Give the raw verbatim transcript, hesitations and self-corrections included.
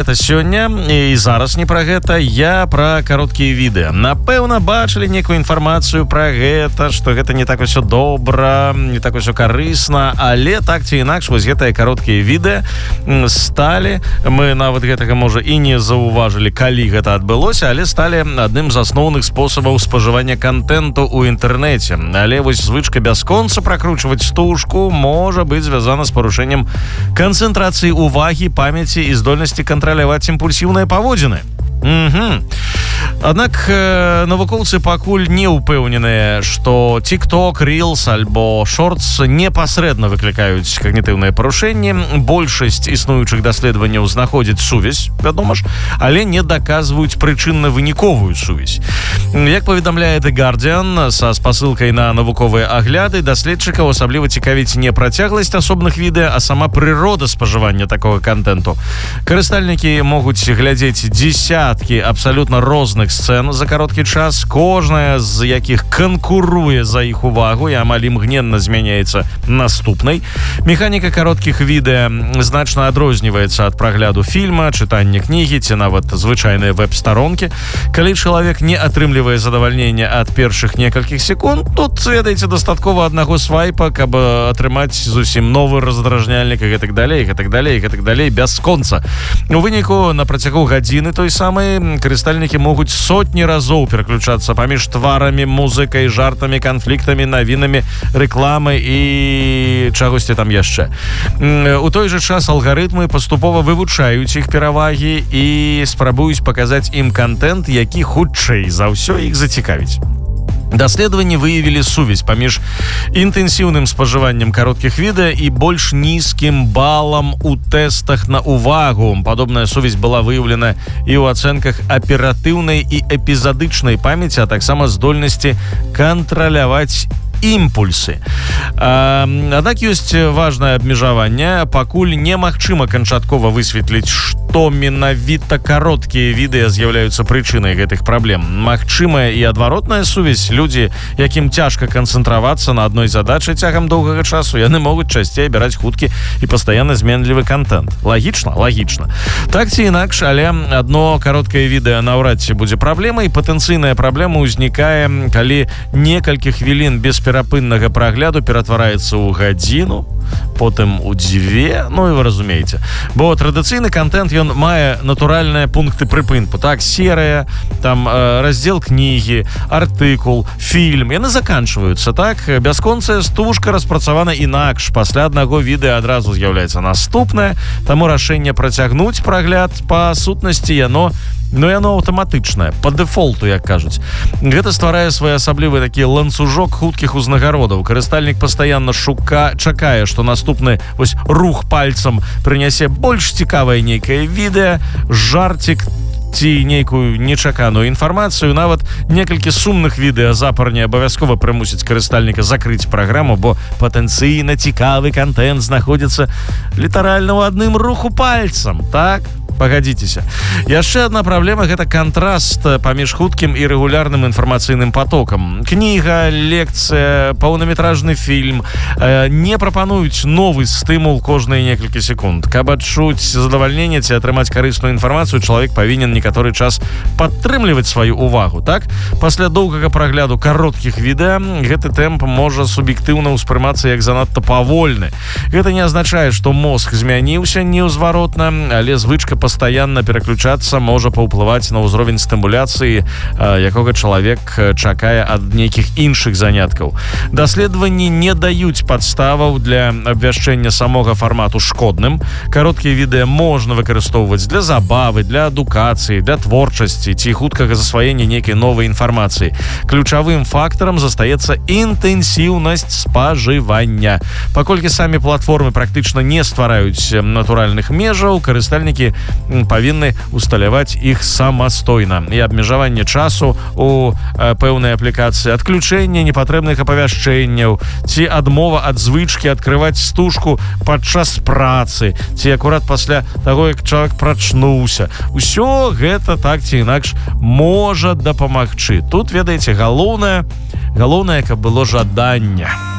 гэта сёння, і зараз не пра гэта, я пра кароткія відэа. Напэўна, бачылі некую інфармацыю пра гэта, што гэта не так усё добра, не так усё карысна, але так ці інакш, вось гэтыя кароткія відэа сталі, мы нават гэтага, можа, і не заўважылі, калі гэта адбылося, але сталі адным з асноўных спосабаў спажывання кантэнту ў інтэрнэце. Але вось звычка бясконца пракручваць стужку можа быць звязана з парушэннем канцэнтрацыі увагі, памяці і здольнасці кантраляваць імпульсіўныя паводзіны. Угу. Аднак э, навукоўцы пакуль не ўпэўненыя, што TikTok, Reels альбо Shorts непасрэдна выклікаюць когнітыўныя парушэнні. Большасць існуючых даследаванняў знаходзіць сувязь, вядома ж, але не даказваюць прычынна-выніковую сувязь. Як паведамляе The Guardian са спасылкай на навуковыя агляды, даследчыкаў асабліва цікавіць не працягласць асобных відэа, а сама прырода спажывання такога контенту. Карыстальнікі могуць глядзець дзесяткі абсалютна розных сцэн за кароткі час, кожная з якіх канкуруе за іх увагу і амаль імгненна змяняецца наступнай. Механіка кароткіх відэа значна адрозніваецца ад прагляду фільма, чытання кнігі ці нават звычайныя веб-старонкі. Калі чалавек не атрымлівае задавальнення ад першых некалькіх секунд, тут, ведаеце, дастаткова аднаго свайпа, каб атрымаць зусім новы раздражняльнік і гэтак далей, гэтак далей, гэтак далей, бясконца. У выніку на працягу гадзіны той самай карыстальнікі могуць сотні разоў пераключацца паміж тварамі, музыкай, жартамі, канфліктамі, навінамі, рэкламай і чагосьці там яшчэ. У той жа час алгарытмы паступова вывучаюць іх перавагі і спрабуюць паказаць ім контент, які хутчэй за ўсё іх зацікавіць. Даследаванні выявілі сувязь паміж інтэнсіўным спажываннем кароткіх відэа і больш нізкім балам у тэстах на увагу. Падобная сувязь была выяўлена і ў ацэнках аператыўнай і эпізадычнай памяці, а таксама здольнасці кантраляваць імпульсы. Аднак ёсць важнае абмежаванне. Пакуль немагчыма канчаткова высветліць, што менавіта кароткія відэа з'яўляюцца прычынай гэтых праблем. Магчымая і адваротная сувязь. Людзі, якім цяжка канцэнтравацца на адной задачы цягам доўгага часу, яны могуць часцей абіраць хуткі і пастаянна зменлівы контент. Лагічна? Лагічна. Так ці інакш, але адно кароткае відэа наўрад ці будзе праблемай. Патэнцыйная праблема ўзнікае, калі некалькі хвілін без перапыннага прагляду ператвараецца ў гадзіну, потым у дзве, ну і вы разумееце. Бо традыцыйны контент, ён мае натуральныя пункты прыпынку. Так, серыя, там э, раздзел кнігі, артыкул, фільм, яны заканчваюцца, так? Бясконцая стужка распрацавана інакш. Пасля аднаго відэа адразу з'яўляецца наступнае, таму рашэнне працягнуць прагляд па сутнасці яно но яно аўтаматычнае, па дэфолту, як кажуць. Гэта стварае своеасаблівы такі ланцужок хуткіх узнагародаў. Карыстальнік пастаянна шука, чакае, што наступны вось рух пальцам прынясе больш цікавае нейкае відэа, жартик ці нейкую нечаканую інфармацыю. Нават некалькі сумных відэа запар не абавязкова прымусіць карыстальніка закрыць праграму, бо патэнцыйна цікавы контент знаходзіцца літаральна ў адным руху пальцам, так? Пагадзіцеся. Яшчэ адна праблема — гэта кантраст паміж хуткім і рэгулярным інфармацыйным потокам. Кніга, лекцыя, паўнаметражны фільм э, не прапануюць новы стымул кожныя некалькі секунд. Каб адчуць задавальненне ці атрымаць карысную інфармацыю, чалавек павінен некаторы час падтрымліваць сваю увагу, так? Пасля доўгага прагляду кароткіх відэа гэты тэмп можа суб'ектыўна ўспрымацца як занадта павольны. Гэта не азначае, што мозг змяніўся неўзваротна, але звычка па пастаянна пераключацца можа паўплываць на ўзровень стымуляцыі, якога чалавек чакае ад нейкіх іншых заняткаў. Даследаванні не даюць падставаў для абвяшчэння самога фармату шкодным. Кароткія відэа можна выкарыстоўваць для забавы, для адукацыі, для творчасці ці хуткага засваення нейкай новай інфармацыі. Ключавым фактарам застаецца інтэнсіўнасць спажывання. Паколькі самі платформы практычна не ствараюць натуральных межаў, карыстальнікі павінны усталяваць іх самастойна. І абмежаванне часу у э, пэўнай аплікацыі, адключэнне непатрэбных апавяшчэнняў ці адмова ад звычкі адкрываць стужку падчас працы ці акурат пасля таго, як чалавек прачнуўся. Усё гэта так ці інакш можа дапамагчы. Тут, ведаеце, галоўнае, галоўнае, каб было жаданне.